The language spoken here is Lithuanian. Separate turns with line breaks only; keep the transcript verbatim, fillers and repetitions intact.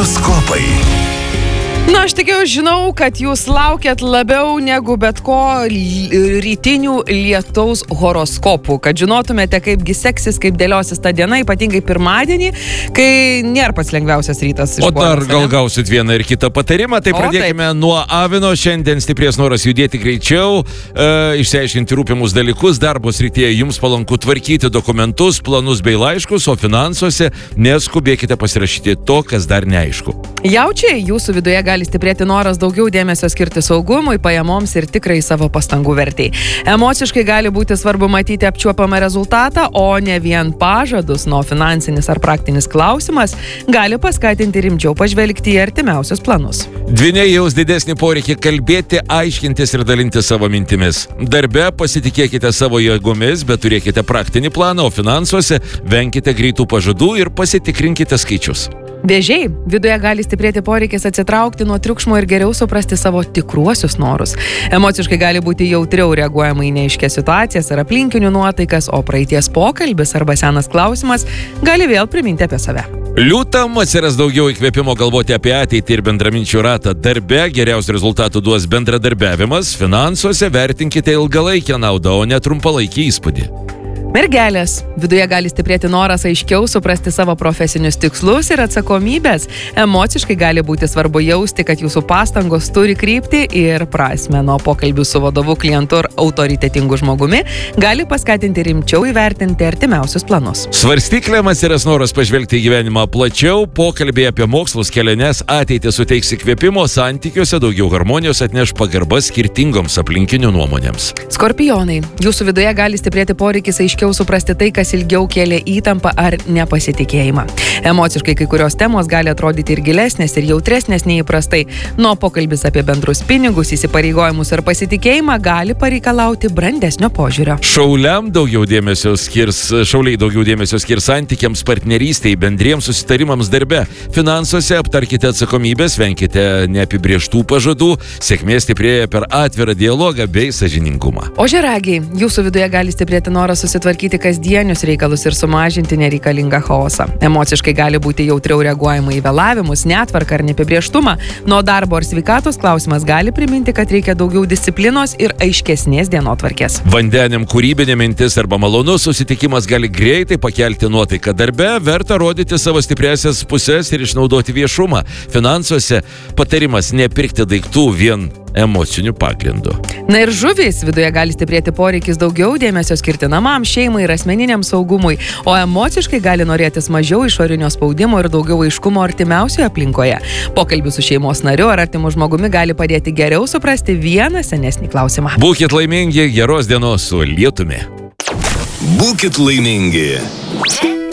Horoskopai.
Na, aš tikiu, žinau, kad jūs laukiat labiau negu bet ko rytinių lietaus horoskopų, kad žinotumėte, kaipgi seksis, kaip dėliosis ta diena, ypatingai pirmadienį, kai nėra pats lengviausias rytas.
O dar gal gausit vieną ir kitą patarimą, tai o, pradėkime taip. Nuo avino. Šiandien stiprės noras judėti greičiau, e, išsiaiškinti rūpimus dalykus, darbo srityje jums palanku tvarkyti dokumentus, planus bei laiškus, o finansuose neskubėkite pasirašyti to, kas dar neaišku.
Jaučiai, jūsų viduje gali stiprėti noras daugiau dėmesio skirti saugumui, pajamoms ir tikrai savo pastangų vertei. Emociškai gali būti svarbu matyti apčiuopamą rezultatą, o ne vien pažadus, nuo finansinis ar praktinis klausimas gali paskatinti rimčiau pažvelgti į artimiausius planus.
Dvyniai jaus didesnį poreikį kalbėti, aiškintis ir dalinti savo mintimis. Darbe pasitikėkite savo jėgomis, bet turėkite praktinį planą, o finansuose venkite greitų pažadų ir pasitikrinkite skaičius.
Vėžiai, viduje gali stiprėti poreikis atsitraukti nuo triukšmo ir geriau suprasti savo tikruosius norus. Emociškai gali būti jautriau reaguojama į neaiškias situacijas ar aplinkinių nuotaikas, o praeities pokalbis arba senas klausimas gali vėl priminti apie save.
Liūtam atsiras daugiau įkvėpimo galvoti apie ateitį ir bendraminčių ratą. Darbe geriausių rezultatų duos bendradarbiavimas, finansuose vertinkite ilgalaikę naudą, o ne trumpalaikį įspūdį.
Mergelės, viduje gali stiprėti noras aiškiau suprasti savo profesinius tikslus ir atsakomybės. Emociškai gali būti svarbu jausti, kad jūsų pastangos turi kryptį ir prasmę. Nuo pokalbių su vadovu, klientu ir autoritetingu žmogumi gali paskatinti rimčiau įvertinti artimiausius planus.
Svarstyklėm atsiras noras pažvelgti į gyvenimą plačiau, pokalbiai apie mokslus, keliones, ateitį suteiks įkvėpimo, santykiuose daugiau harmonijos atneš pagarba skirtingoms aplinkinių nuomonėms.
Skorpionai, jūsų viduje gali stiprėti poreikis aiškiau suprasti tai, kas ilgiau kėlė įtampą ar nepasitikėjimą. Emociškai kai kurios temos gali atrodyti ir gilesnės, ir jautresnės nei įprastai. Nuo pokalbis apie bendrus pinigus, įsipareigojimus ar pasitikėjimą gali pareikalauti brandesnio požiūrio.
Šauliam daugiau dėmesio skirs, šauliai daugiau dėmesio skirs santykiams, partnerystei, bendriems susitarimams darbe. Finansuose aptarkite atsakomybės, venkite neapibrieštų pažadų, sėkmė stiprėja per atvirą dialogą bei sąžiningumą.
Ožiaragiai, jūsų viduje gali stiprėti noras susitvarkyti tvarkyti kasdienius reikalus ir sumažinti nereikalingą chaosą. Emociškai gali būti jautriau reaguojama į vėlavimus, netvarką ar neapibrieštumą. Nuo darbo ar sveikatos klausimas gali priminti, kad reikia daugiau disciplinos ir aiškesnės dienotvarkės.
Vandeniam kūrybinė mintis arba malonus susitikimas gali greitai pakelti nuotaiką darbe, verta rodyti savo stipriasias pusės ir išnaudoti viešumą. Finansuose patarimas nepirkti daiktų vien emocinių pagrindų.
Na ir žuvys, viduje gali stiprėti poreikis daugiau dėmesio skirti namam, šeimai ir asmeniniam saugumui, o emociškai gali norėtis mažiau išorinio spaudimo ir daugiau aiškumo artimiausioje aplinkoje. Pokalbis su šeimos nariu ar artimu žmogumi gali padėti geriau suprasti vieną senesnį klausimą.
Būkit laimingi, geros dienos su lietumi.
Būkit laimingi.